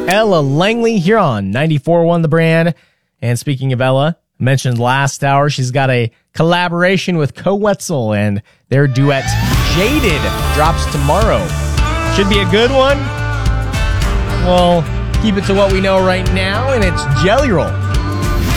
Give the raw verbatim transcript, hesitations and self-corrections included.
Ella Langley here on ninety-four point one The Brand. And speaking of Ella, I mentioned last hour, she's got a collaboration with Co Wetzel, and their duet Jaded drops tomorrow. Should be a good one. Well, keep it to what we know right now, and it's Jelly Roll.